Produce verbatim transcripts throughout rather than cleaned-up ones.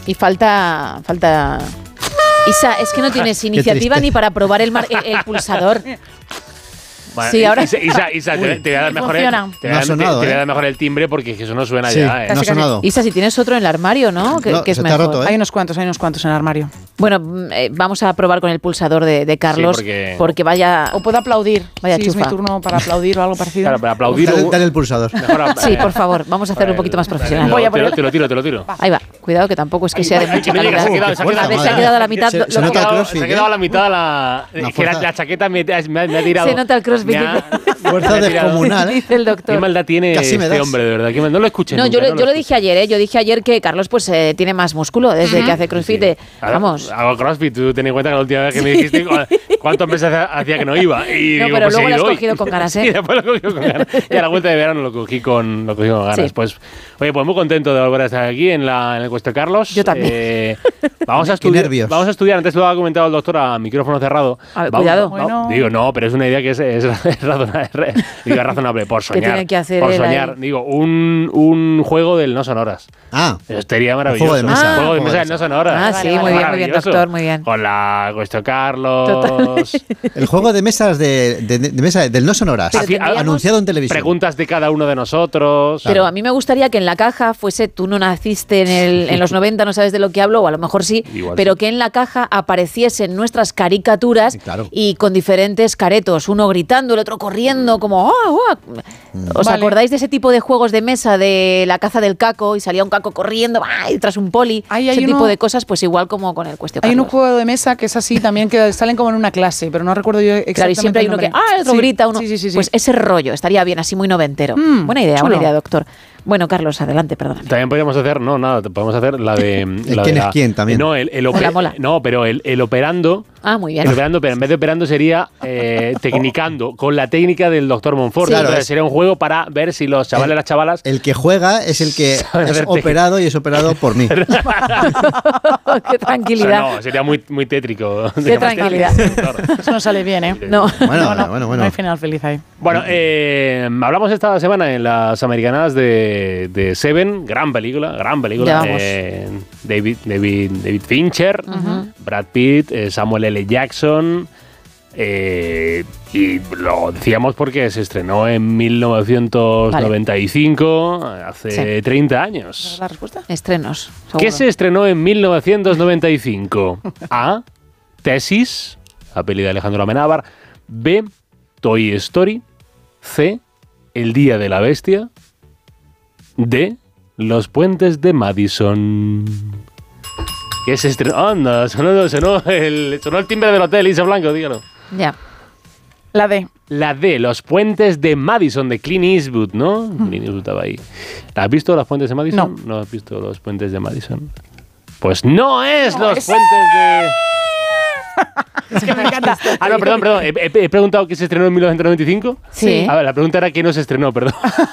Y falta... falta... Isa, es que no tienes iniciativa ni para probar el, mar, el, el pulsador. Bueno, sí, ahora... Isa, Isa, Isa te, te voy a dar mejor el, te Funciona. voy a No ha dar- sonado, te voy a ¿eh? dar mejor el timbre porque eso no suena Sí, ya, ¿eh? no ha sonado. Isa, si tienes otro en el armario, ¿no? Que, No, que es se te ha mejor. roto, ¿eh? Hay unos cuantos, hay unos cuantos en el armario. Bueno, mm, eh, vamos a probar con el pulsador de, de Carlos, Sí, porque- porque vaya... O puedo aplaudir. Vaya si es mi chufa. turno para aplaudir o algo parecido. Claro, para aplaudir... Dale, dale el pulsador. mejor a- Sí, eh, por favor, vamos a hacerlo un poquito más profesional. Voy a te, lo, poner- te lo tiro, te lo tiro. Ahí va, cuidado que tampoco es que sea de Ay, mucha que no llega, calidad. se ha quedado, se ha Qué fuerte, A ver, se ha madre. quedado a la mitad. Se- lo- se lo- Se ha nota el quedado- crossfit, se ha ¿eh? quedado a la mitad de la... Una Es que la, fuerza. la chaqueta me, me ha, me ha tirado... Se nota el crossfit, me ha- Fuerza me ha tirado- descomunal, ¿eh? dice el doctor. Qué maldad tiene Casi me este das. hombre, de verdad. Qué mal- no lo escuché No, nunca, yo, lo- no yo lo escuché. dije ayer, ¿eh? Yo dije ayer que Carlos pues eh, tiene más músculo desde que hace crossfit. de- Ahora, vamos. Hago crossfit, tú ten en cuenta que la última vez que me dijiste cuántos meses hacía que no iba. Y No, digo, pero pues luego he lo has ido hoy. cogido con ganas, ¿eh? Y después lo cogí con ganas. Y a la vuelta de verano lo cogí con, lo cogí con ganas. Sí. Pues, oye, pues muy contento de volver a estar aquí en, la, en el Cuesta Carlos. Yo también. Eh, vamos, a Qué estudiar, nervios. vamos a estudiar, antes lo ha comentado el doctor a micrófono cerrado. A ver, Vamos- cuidado. vamos- Bueno. Digo, no, pero es una idea que es, es, es razonable, digo, es razonable por soñar. tiene que hacer por él soñar. ahí? Digo, un, un juego del no sonoras. Ah, Eso sería maravilloso. juego de mesa. Un juego de Ah. mesa del no sonoras. Ah, sí, muy bien, muy bien, Maravilloso. doctor, muy bien. Con la Cuesta Carlos. el juego de mesas de, de, de mesa del no sonoras. Pero Afi- tendríamos- Anunciado en televisión. Preguntas de cada uno de nosotros. Pero a mí me gustaría que en la caja fuese, tú no naciste en, el, en los noventa, no sabes de lo que hablo, o a lo mejor sí, Igual pero sí. que en la caja apareciesen nuestras caricaturas Sí, claro. y con diferentes caretos, uno gritando, el otro corriendo, como... ¡ah, ah! ¿Os Vale. acordáis de ese tipo de juegos de mesa de la caza del caco y salía un caco corriendo ¡ah! Y tras un poli? Ahí hay ese uno- tipo de cosas, pues igual como con el cuestión. Hay un Carlos. juego de mesa que es así también, que salen como en una clase, pero no recuerdo yo exactamente. Claro, y siempre hay el uno que, nombre. ah, el otro Sí, grita, uno. Sí, sí, sí, sí. Pues ese rollo estaría bien, así muy noventero. Mm, buena idea, chulo. buena idea, doctor. Bueno, Carlos, adelante, perdón. También podríamos hacer, no, nada, podemos hacer la de. la quién de es la- quién también. No, el, el ope- Mola, mola. No, pero el, el operando. Ah, muy bien. El operando, pero en vez de operando sería eh, tecnicando, con la técnica del doctor Monfort. Sí. Claro, Entonces, es- sería un juego para ver si los chavales y las chavalas. El que juega es el que Saben es hacer técnica. operado y es operado por mí. Qué O sea, tranquilidad. no, sería muy, muy tétrico. Qué Sería más tranquilidad. tétrico, doctor. Eso no sale bien, ¿eh? No. Bueno, No, no, bueno, No bueno. hay final feliz ahí. Bueno, eh, hablamos esta semana en las americanas de, de Seven, gran película, gran película. Ya vamos. Eh, David, David, David Fincher, Brad Pitt, eh, Samuel L. Jackson. eh, y lo decíamos porque se estrenó en mil novecientos noventa y cinco, hace Sí. treinta años. ¿Es la respuesta? Estrenos. ¿Qué seguro. se estrenó en mil novecientos noventa y cinco? A. Tesis, la peli de Alejandro Amenábar. B. Toy Story. C. El Día de la Bestia. D. Los Puentes de Madison. ¿Qué se estrenó? Anda, sonó, sonó, el, sonó el timbre del hotel, Isa Blanco, dígalo. Ya. La D. La D, Los Puentes de Madison, de Clint Eastwood, ¿no? Clint Eastwood estaba ahí. ¿La has visto, Los Puentes de Madison? No. ¿No has visto Los Puentes de Madison? Pues no es No Los es. Puentes de... Es que me encanta. Ah, no, perdón, perdón. He, he- he preguntado qué se estrenó en mil novecientos noventa y cinco. Sí. A ver, la pregunta era qué no se estrenó, perdón.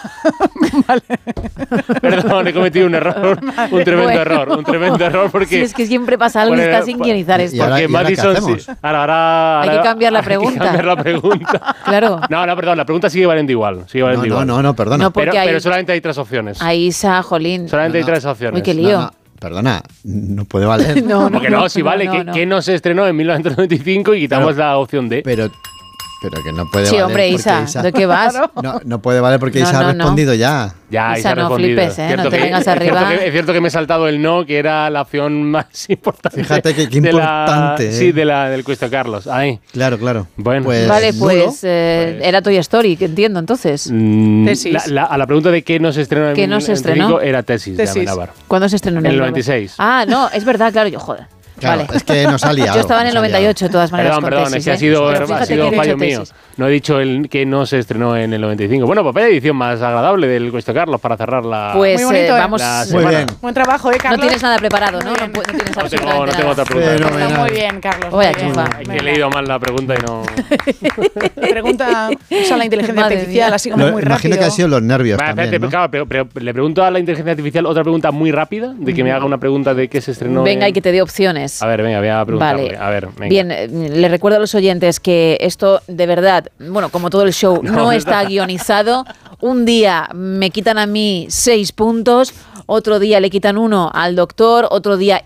Perdón, he cometido un error, un tremendo Bueno. error, un tremendo error porque... Sí, es que siempre pasa algo y Bueno, está sin pues- guionizar y esto. ahora- Porque ¿y ahora qué Madison... hacemos? sí, ahora, ahora, Hay que ahora- cambiar la hay que pregunta. cambiar la pregunta. Claro. No, no, perdón, la pregunta sigue valiendo igual. Sigue No, valiendo no, igual. no, no, perdona. No, porque Pero, hay- pero solamente hay tres opciones. Ahí Isa, Jolín. Solamente No, hay no. tres opciones. Uy, qué No, lío. no, perdona, no puede valer. No, Porque no, si no, vale, no, que, no. que no se estrenó en mil novecientos noventa y cinco y quitamos Claro. la opción D. Pero, pero que no puede Sí, valer. hombre, porque Isa, ¿de qué vas? No, no puede valer porque No, Isa no, ha no. respondido ya. Ya, Isa, Isa ha no respondido. flipes, ¿eh? Cierto No te que- vengas es cierto arriba. que- es cierto que me he saltado el no, que era la opción más importante. Fíjate que- qué de la- importante, ¿eh? Sí, de la, del Cuesta Carlos. Ahí. Claro, claro. Bueno. Pues, Vale, nulo. pues, eh, era Toy Story, que entiendo entonces. Mm, Tesis. la- la- a la pregunta de qué no se estrenó en ¿Qué no se mil novecientos noventa y cinco estrenó? era tesis, Tesis. de Amenábar. ¿Cuándo se estrenó? En el noventa y seis. Ah, no, es verdad, claro, yo, joder. Claro, Vale. es que nos ha liado. Yo estaba en el nos ha noventa y ocho, de todas maneras. Perdón, con perdón, tesis, es que ha ¿eh? sido, Pero ha fíjate sido que he fallo dicho mío. tesis. No he dicho el que no se estrenó en el noventa y cinco. Bueno, pues vaya edición más agradable del Cuesta Carlos para cerrar la. Pues Muy bonito, eh, ¿eh? vamos. La Muy semana. bien. Buen trabajo, ¿eh, No Carlos? tienes nada preparado, ¿no? Muy No, bien. pu- no tienes No tengo, absolutamente no tengo nada. otra pregunta. Fenomenal. Está muy bien, Carlos. Vaya muy bien. chufa. Es que he leído mal la pregunta y no. Pregunta, usa la inteligencia Madre artificial, mía. así como Lo- muy imagino rápido. que han sido los nervios Va, también, espérate, ¿no? claro, pero, pero le pregunto a la inteligencia artificial otra pregunta muy rápida, de que me haga una pregunta de qué se estrenó. Venga, en- y que te dé opciones. A ver, venga, voy a preguntarle. Vale. A ver, venga. Bien, eh, les recuerdo a los oyentes que esto de verdad, bueno, como todo el show, no, No, está está- guionizado. Un día me quitan a mí seis puntos, otro día le quitan uno al doctor, otro día